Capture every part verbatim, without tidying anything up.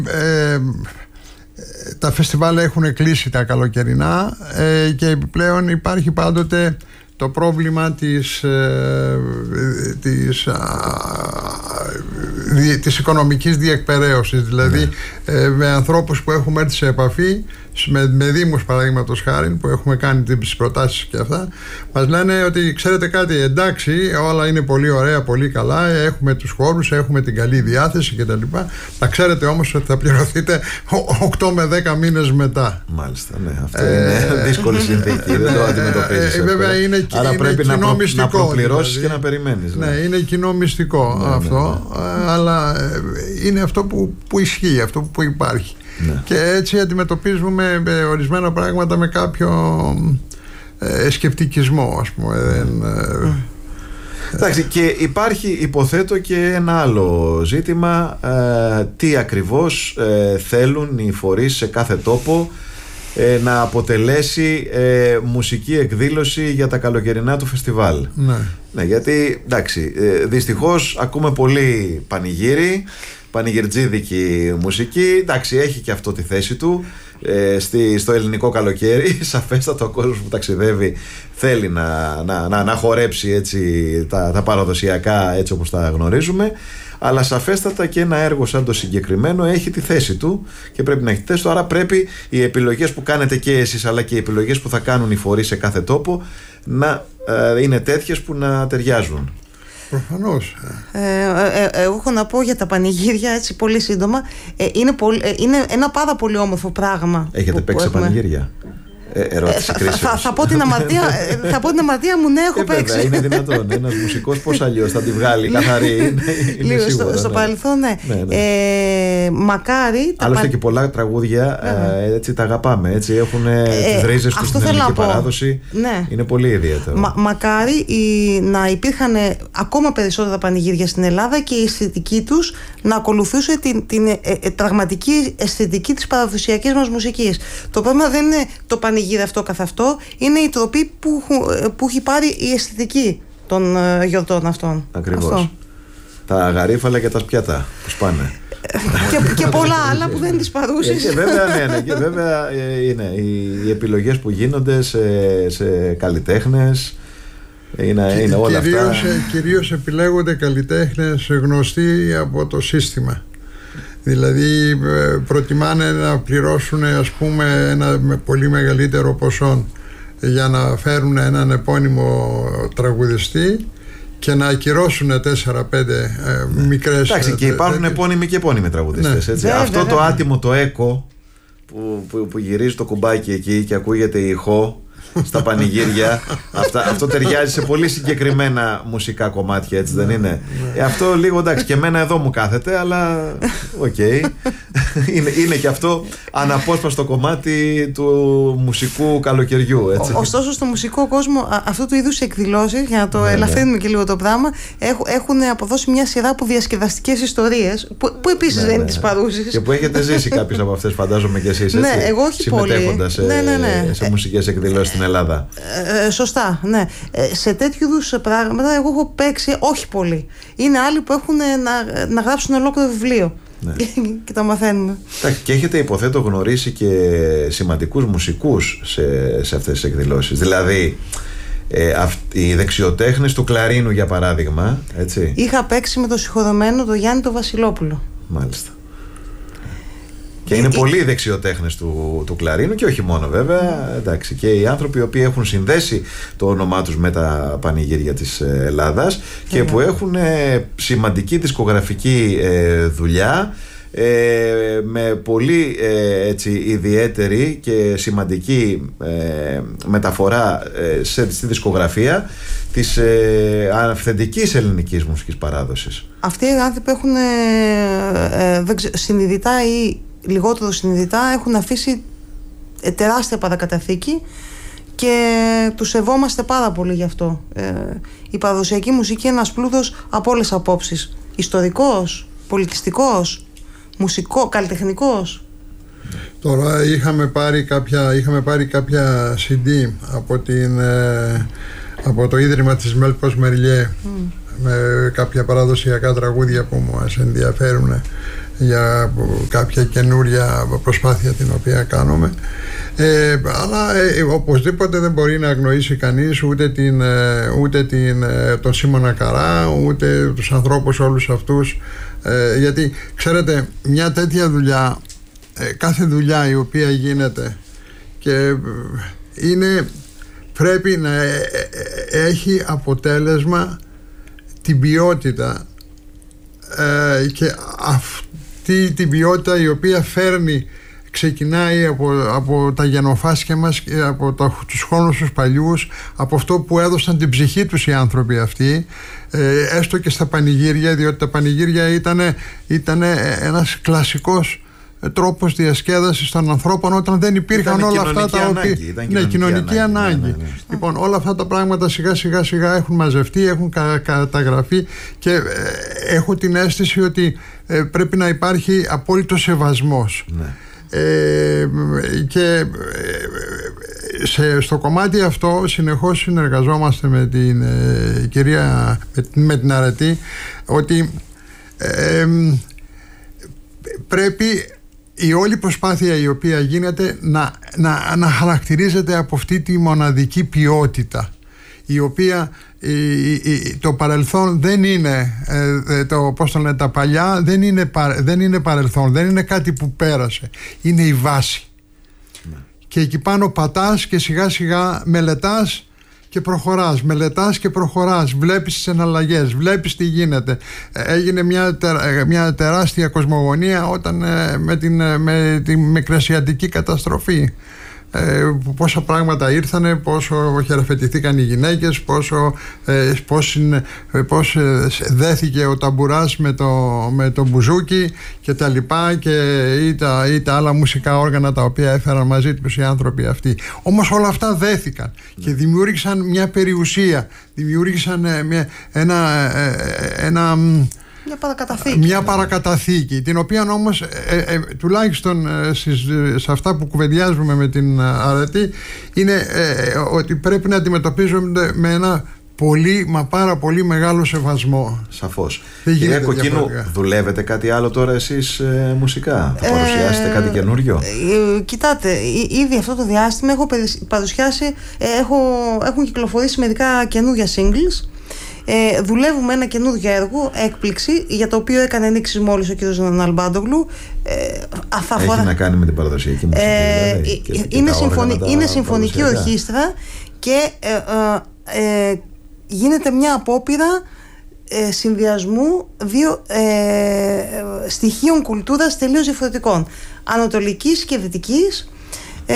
Ε, τα φεστιβάλ έχουν κλείσει τα καλοκαιρινά ε, και επιπλέον υπάρχει πάντοτε το πρόβλημα της, ε, της, α, δι, της οικονομικής διεκπεραίωσης, δηλαδή ναι. ε, με ανθρώπους που έχουμε έρθει σε επαφή με, με δήμους παραδείγματος χάρη που έχουμε κάνει τις προτάσεις και αυτά, μας λένε ότι ξέρετε κάτι, εντάξει, όλα είναι πολύ ωραία, πολύ καλά, έχουμε τους χώρους, έχουμε την καλή διάθεση κτλ. Να ξέρετε όμως ότι θα πληρωθείτε οκτώ με δέκα μήνες μετά. Μάλιστα, ναι, αυτό ε, είναι δύσκολη συνθήκη, δεν το αντιμετωπίζεις. Ε, βέβαια είναι, άρα είναι πρέπει να, προ, μυστικό, να προπληρώσεις δηλαδή, και να περιμένεις. Ναι, ναι, είναι κοινό μυστικό ναι, αυτό, ναι, ναι. Αλλά είναι αυτό που, που ισχύει, αυτό που υπάρχει. Ναι. Και έτσι αντιμετωπίζουμε ορισμένα πράγματα με κάποιο ε, σκεπτικισμό, ας πούμε. Mm. Ε, Εντάξει, και υπάρχει, υποθέτω, και ένα άλλο ζήτημα, ε, τι ακριβώς ε, θέλουν οι φορείς σε κάθε τόπο ε, να αποτελέσει ε, μουσική εκδήλωση για τα καλοκαιρινά του φεστιβάλ. Ναι. Ναι, γιατί εντάξει, ε, δυστυχώς ακούμε πολύ πανηγύρι, πανηγυρτζίδικη μουσική. Εντάξει, έχει και αυτό τη θέση του ε, στη, στο ελληνικό καλοκαίρι. Σαφέστατα ο κόσμος που ταξιδεύει θέλει να, να, να, να χορέψει έτσι, τα, τα παραδοσιακά έτσι όπως τα γνωρίζουμε. Αλλά σαφέστατα και ένα έργο σαν το συγκεκριμένο έχει τη θέση του και πρέπει να έχει τη θέση του. Άρα πρέπει οι επιλογές που κάνετε και εσείς, αλλά και οι επιλογές που θα κάνουν οι φορείς σε κάθε τόπο, να ε, είναι τέτοιες που να ταιριάζουν. Προφανώς. Ε, ε, ε, εγώ έχω να πω για τα πανηγύρια έτσι πολύ σύντομα. Ε, είναι, πολύ, ε, είναι ένα πάρα πολύ όμορφο πράγμα. Έχετε που, παίξει που σε πανηγύρια? Ε, ερώτηση ε, θα, θα, θα πω την αμαρτία, θα πω την αμαρτία μου, ναι, έχω ε, παίξει. Βέβαια, είναι δυνατόν. Ένας μουσικός πώς αλλιώς θα τη βγάλει καθαρή? Είναι, είναι λίγο σίγουρο, στο, στο ναι. παρελθόν, ναι. ναι, ναι. Ε, μακάρι. Άλλωστε πα... και πολλά τραγούδια ε, έτσι τα αγαπάμε. Έτσι, έχουν ε, τις ρίζες τους στην ελληνική παράδοση. Ναι. Είναι πολύ ιδιαίτερο. Μα, μακάρι η, να υπήρχαν ακόμα περισσότερα πανηγύρια στην Ελλάδα και η αισθητική τους να ακολουθούσε την, την ε, ε, πραγματική αισθητική της παραδοσιακής μας μουσικής. Το πρόβλημα δεν είναι το πανηγύρι αυτό καθ' αυτό, είναι η τροπή που, που έχει πάρει η αισθητική των ε, γιορτών αυτών. Ακριβώς. Αυτό. Τα γαρίφαλα και τα σπιάτα που σπάνε. και, και πολλά άλλα που δεν τις παρούσεις. Και βέβαια, ναι, ναι, και βέβαια ε, είναι οι, οι επιλογές που γίνονται σε, σε καλλιτέχνες. Είναι, και, είναι όλα κυρίως, αυτά. Κυρίως επιλέγονται καλλιτέχνες γνωστοί από το σύστημα. Δηλαδή προτιμάνε να πληρώσουν, ας πούμε, ένα με πολύ μεγαλύτερο ποσό για να φέρουν έναν επώνυμο τραγουδιστή και να ακυρώσουν τέσσερα πέντε ναι. μικρές. Εντάξει, και υπάρχουν επώνυμοι και επώνυμοι τραγουδιστές. Ναι. Έτσι. Βέβαια, αυτό βέβαια. Το άτιμο το έκο που, που, που γυρίζει το κουμπάκι εκεί και ακούγεται η ηχό στα πανηγύρια. Αυτά, αυτό ταιριάζει σε πολύ συγκεκριμένα μουσικά κομμάτια, έτσι δεν είναι? Ε, αυτό λίγο εντάξει, και εμένα εδώ μου κάθεται, αλλά οκ. Okay. είναι, είναι και αυτό αναπόσπαστο κομμάτι του μουσικού καλοκαιριού, έτσι. Ωστόσο, στο μουσικό κόσμο αυτού του είδους εκδηλώσεις, για να το ναι, ελαφρύνουμε ναι. και λίγο το πράγμα, έχουν, έχουν αποδώσει μια σειρά από διασκεδαστικές ιστορίες που, που επίσης ναι, δεν είναι ναι. τις παρούσεις. Και που έχετε ζήσει κάποιες από αυτές, φαντάζομαι και εσείς, έτσι, ναι, εγώ όχι συμμετέχοντας πολύ. σε, ναι, ναι, ναι. σε μουσικές εκδηλώσεις στην Ελλάδα. Ε, ε, σωστά, ναι. Ε, σε τέτοιου είδους πράγματα εγώ έχω παίξει, όχι πολύ. Είναι άλλοι που έχουν να, να γράψουν ολόκληρο βιβλίο. Ναι. Και τα μαθαίνουμε. Και έχετε, υποθέτω, γνωρίσει και σημαντικούς μουσικούς σε, σε αυτές τις εκδηλώσεις. Δηλαδή ε, αυ, οι δεξιοτέχνες του κλαρίνου, για παράδειγμα, έτσι. Είχα παίξει με το συγχωρεμένο τον Γιάννη τον Βασιλόπουλο. Μάλιστα. Και είναι πολλοί οι δεξιοτέχνες του, του κλαρίνου και όχι μόνο, βέβαια. Εντάξει, και οι άνθρωποι οι οποίοι έχουν συνδέσει το όνομά τους με τα πανηγύρια της Ελλάδας και που έχουν ε, σημαντική δισκογραφική ε, δουλειά, ε, με πολύ ε, έτσι, ιδιαίτερη και σημαντική ε, μεταφορά ε, σε, στη δισκογραφία της ε, αυθεντικής ελληνικής μουσικής παράδοσης. Αυτοί οι άνθρωποι έχουν ε, ε, συνειδητά ή λιγότερο συνειδητά έχουν αφήσει τεράστια παρακαταθήκη και τους σεβόμαστε πάρα πολύ γι' αυτό. Ε, η παραδοσιακή μουσική είναι ένας πλούτος από όλες τις απόψεις. Ιστορικός, πολιτιστικός, μουσικό, καλλιτεχνικός. Τώρα είχαμε πάρει κάποια, είχαμε πάρει κάποια σι ντι από, την, ε, από το Ίδρυμα της Μέλκος Μεριλιέ mm. με κάποια παραδοσιακά τραγούδια που μας ενδιαφέρουν. για κάποια καινούρια προσπάθεια την οποία κάνουμε. Ε, αλλά ε, οπωσδήποτε δεν μπορεί να αγνοήσει κανείς ούτε, την, ε, ούτε την, ε, τον Σίμωνα Καρά, ούτε τους ανθρώπους όλους αυτούς, ε, γιατί ξέρετε, μια τέτοια δουλειά, ε, κάθε δουλειά η οποία γίνεται και ε, είναι, πρέπει να ε, ε, έχει αποτέλεσμα την ποιότητα, ε, και αυτή την ποιότητα η οποία φέρνει, ξεκινάει από, από τα γενοφάσκια μας, από τα, τους χρόνους τους παλιούς, από αυτό που έδωσαν την ψυχή τους οι άνθρωποι αυτοί, ε, έστω και στα πανηγύρια, διότι τα πανηγύρια ήταν, ήταν ένας κλασικός τρόπος διασκέδασης των ανθρώπων όταν δεν υπήρχαν ήταν όλα αυτά τα οποία... Ναι, κοινωνική ανάγκη. Ναι, ναι, ναι. Λοιπόν, όλα αυτά τα πράγματα σιγά σιγά σιγά έχουν μαζευτεί, έχουν κα, καταγραφεί και ε, έχω την αίσθηση ότι ε, πρέπει να υπάρχει απόλυτος σεβασμός. Ναι. Ε, και σε, στο κομμάτι αυτό συνεχώς συνεργαζόμαστε με την ε, κυρία με, με την Αρετή, ότι ε, πρέπει η όλη προσπάθεια η οποία γίνεται να, να, να χαρακτηρίζεται από αυτή τη μοναδική ποιότητα, η οποία η, η, το παρελθόν δεν είναι ε, το, πώς το λένε, τα παλιά δεν είναι, παρε, δεν είναι παρελθόν, δεν είναι κάτι που πέρασε, είναι η βάση. Ναι. Και εκεί πάνω πατάς και σιγά σιγά μελετάς και προχωράς, μελετάς και προχωράς, βλέπεις τις εναλλαγές, βλέπεις τι γίνεται. Έγινε μια, τε, μια τεράστια κοσμογονία όταν με την, με την μικρασιατική καταστροφή. Ε, πόσα πράγματα ήρθανε, πόσο χειραφετηθήκαν οι γυναίκες, πόσο, ε, πώς, πώς δέθηκε ο ταμπουράς με το, με το μπουζούκι και τα λοιπά, και ή τα, ή τα άλλα μουσικά όργανα τα οποία έφεραν μαζί τους οι άνθρωποι αυτοί. Όμως όλα αυτά δέθηκαν και δημιούργησαν μια περιουσία, δημιούργησαν μια, ένα, ένα Μια παρακαταθήκη. Μια παρακαταθήκη, την οποία όμως ε, ε, τουλάχιστον ε, στις, σε αυτά που κουβεντιάζουμε με την Αρετή είναι ε, ότι πρέπει να αντιμετωπίζουμε με ένα πολύ, μα πάρα πολύ μεγάλο σεβασμό. Σαφώς. Κυρία Κοκκίνου, δουλεύετε κάτι άλλο τώρα εσείς ε, μουσικά? Θα παρουσιάσετε ε, κάτι καινούριο? Ε, κοιτάτε, ήδη αυτό το διάστημα έχω παρουσιάσει, ε, έχω, έχουν κυκλοφορήσει μερικά καινούργια singles. Ε, δουλεύουμε ένα καινούργιο έργο, έκπληξη, για το οποίο έκανε ενίξεις μόλις ο κ. Ναλμπάντογλου. Ε, αφορά... Έχει να κάνει με την παραδοσιακή μουσική, ε, δηλαδή, και, και είναι, συμφωνη... είναι συμφωνική ορχήστρα και ε, ε, ε, γίνεται μια απόπειρα ε, συνδυασμού δύο ε, στοιχείων κουλτούρας τελείως διαφορετικών, ανατολικής και δυτικής. ε,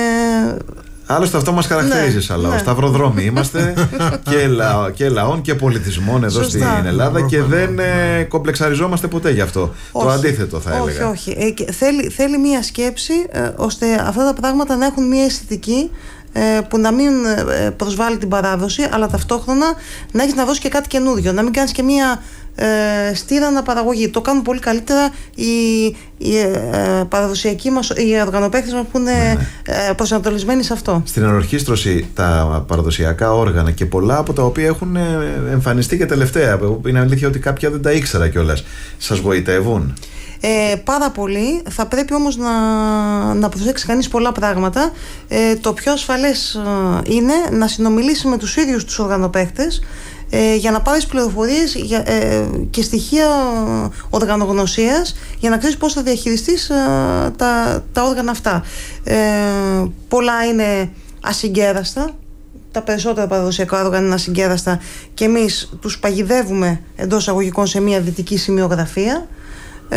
Άλλωστε αυτό μας χαρακτηρίζει, ναι, σαν λαό. Ναι. Σταυροδρόμοι είμαστε και, λα, και λαών και πολιτισμών εδώ, σωστά, στην Ελλάδα, και δεν ε, κομπλεξαριζόμαστε ποτέ γι' αυτό. Όχι, το αντίθετο θα έλεγα. Όχι, όχι. Ε, θέλει, θέλει μία σκέψη ε, ώστε αυτά τα πράγματα να έχουν μία αισθητική ε, που να μην ε, προσβάλλει την παράδοση, αλλά ταυτόχρονα να έχεις να δώσεις και κάτι καινούριο. Να μην κάνεις και μία Ε, στήρα αναπαραγωγή. Το κάνουν πολύ καλύτερα οι, οι ε, παραδοσιακοί μας, οι οργανοπαίχτες μας που είναι, ναι, ναι, ε, προσανατολισμένοι σε αυτό. Στην ανορχήστρωση τα παραδοσιακά όργανα και πολλά από τα οποία έχουν εμφανιστεί και τελευταία, είναι αλήθεια ότι κάποια δεν τα ήξερα κιόλας, σας βοητεύουν? Ε, πάρα πολύ. Θα πρέπει όμως να, να προσέξει κανείς πολλά πράγματα. Ε, το πιο ασφαλές ε, είναι να συνομιλήσει με τους ίδιους τους οργανοπαίχτες ε, για να πάρεις πληροφορίες για, ε, και στοιχεία οργανογνωσίας για να ξέρεις πώς θα διαχειριστείς ε, τα, τα όργανα αυτά. Ε, πολλά είναι ασυγκέραστα. Τα περισσότερα παραδοσιακά όργανα είναι ασυγκέραστα και εμείς τους παγιδεύουμε εντός εισαγωγικών σε μια δυτική σημειογραφία. Ε,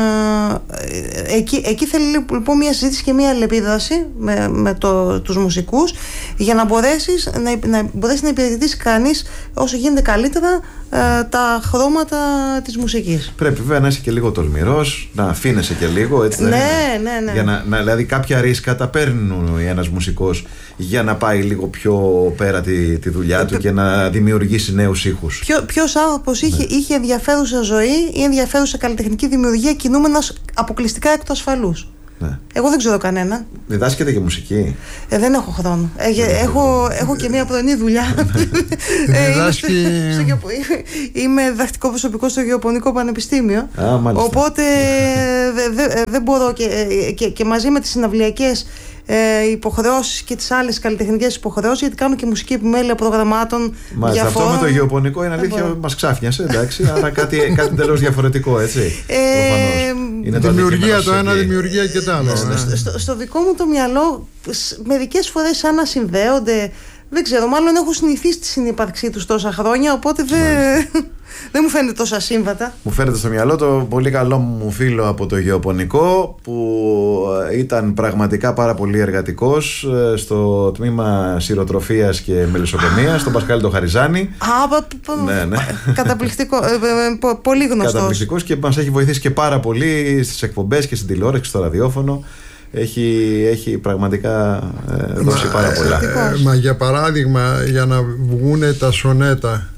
εκεί, εκεί θέλει λοιπόν μια συζήτηση και μια αλληλεπίδραση με, με το, τους μουσικούς για να μπορέσεις να, να, μπορέσει να υπηρετήσει κανείς όσο γίνεται καλύτερα ε, τα χρώματα της μουσικής. Πρέπει βέβαια να είσαι και λίγο τολμηρός, να αφήνεσαι και λίγο, έτσι, ναι, ναι, ναι. Για να, να, δηλαδή κάποια ρίσκα τα παίρνουν ένας μουσικός για να πάει λίγο πιο πέρα τη, τη δουλειά του και να δημιουργήσει νέους ήχους. Ποιο, ποιος άνθρωπος είχε, ναι. είχε ενδιαφέρουσα ζωή ή ενδιαφέρουσα καλλιτεχνική δημιουργία κινούμενος αποκλειστικά εκ του ασφαλούς? Ναι. Εγώ δεν ξέρω κανέναν. Διδάσκεται και μουσική. Ε, δεν έχω χρόνο. Ε, έχω, έχω και μια πρωινή δουλειά. ε, είμαι, στο, στο γεωπο... είμαι διδακτικό προσωπικό στο Γεωπονικό Πανεπιστήμιο. Α, οπότε δεν δε, δε μπορώ και, και, και μαζί με τις συναυλιακές ε, υποχρεώσεις και τις άλλες καλλιτεχνικές υποχρεώσεις, γιατί κάνω και μουσική επιμέλεια προγραμμάτων. Μάλιστα, αυτό φόρα... με το Γεωπονικό είναι αλήθεια, μας ξάφνιασε, εντάξει, άρα κάτι, κάτι τελώς διαφορετικό, έτσι. Ε, είναι δημιουργία το ένα, δημιουργία και το άλλο. Στο, στο, στο, στο δικό μου το μυαλό, μερικές φορές σαν να συνδέονται. Δεν ξέρω, μάλλον έχω συνηθίσει τη συνύπαρξή τους τόσα χρόνια, οπότε δεν, δεν μου φαίνεται τόσα σύμβατα. Μου φαίνεται στο μυαλό το πολύ καλό μου φίλο από το Γεωπονικό, που ήταν πραγματικά πάρα πολύ εργατικός στο τμήμα σειροτροφίας και μελισσοκομείας, στον Πασχάλη το Χαριζάνη. Α, ναι, ναι. Καταπληκτικό, πολύ γνωστός. Καταπληκτικός και μας έχει βοηθήσει και πάρα πολύ στις εκπομπές και στην τηλεόραση και στο ραδιόφωνο. Έχει, έχει πραγματικά ε, δώσει μα, πάρα πολλά. Ε, μα για παράδειγμα, για να βγούνε τα σονέτα,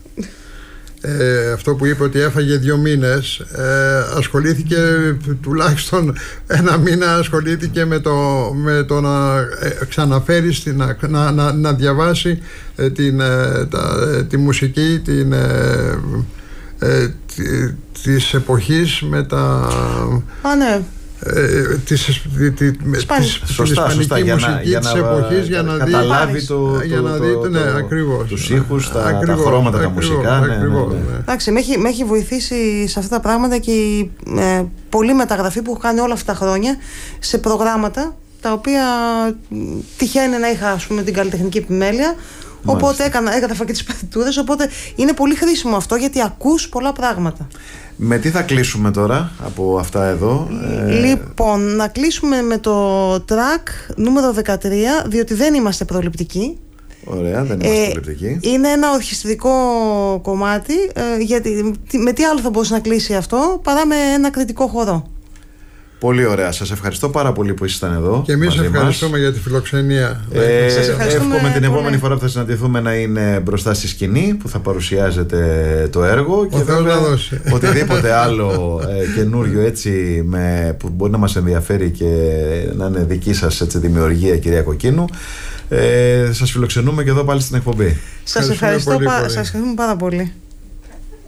ε, αυτό που είπε ότι έφαγε δύο μήνες, ε, ασχολήθηκε τουλάχιστον ένα μήνα, ασχολήθηκε με το, με το να ε, ξαναφέρει στην, να, να, να, να διαβάσει ε, την, ε, τα, ε, τη μουσική την, ε, ε, τη, της εποχής με τα... Α, ναι. Ε, της, τη, τη, της, σωστά, της σωστά, για μουσική να, για της να, εποχής για να καταλάβει δει, το, για το, να το, δει το, ναι, ακριβώς, τους ήχους, τα, ακριβώς, τα χρώματα, ακριβώς, τα μουσικά. Ακριβώς, ναι, ναι, ναι. Εντάξει, με έχει, με έχει βοηθήσει σε αυτά τα πράγματα και η ε, πολλή μεταγραφή που έχω κάνει όλα αυτά τα χρόνια σε προγράμματα τα οποία τυχαίνει να είχα, ας πούμε, την καλλιτεχνική επιμέλεια. Οπότε Μάλιστα. έκανα, έγραφα και τις παρτιτούρες. Οπότε είναι πολύ χρήσιμο αυτό, γιατί ακούς πολλά πράγματα. Με τι θα κλείσουμε τώρα από αυτά εδώ? Λοιπόν, να κλείσουμε με το track νούμερο δεκατρία, διότι δεν είμαστε προληπτικοί. Ωραία, δεν είμαστε ε, προληπτικοί. Είναι ένα ορχιστρικό κομμάτι, ε, γιατί με τι άλλο θα μπορούσε να κλείσει αυτό παρά με ένα κριτικό χορό. Πολύ ωραία. Σας ευχαριστώ πάρα πολύ που ήσασταν εδώ. Και εμείς ευχαριστούμε μας. για τη φιλοξενία. Ε, Σας εύχομαι την επόμενη φορά που θα συναντηθούμε να είναι μπροστά στη σκηνή, που θα παρουσιάζετε το έργο. Ο και βέβαια οτιδήποτε άλλο ε, καινούριο έτσι, με, που μπορεί να μας ενδιαφέρει και να είναι δική σας έτσι, δημιουργία, κυρία Κοκκίνου. Ε, σας φιλοξενούμε και εδώ πάλι στην εκπομπή. Σας ευχαριστώ, ευχαριστώ πάρα πολύ.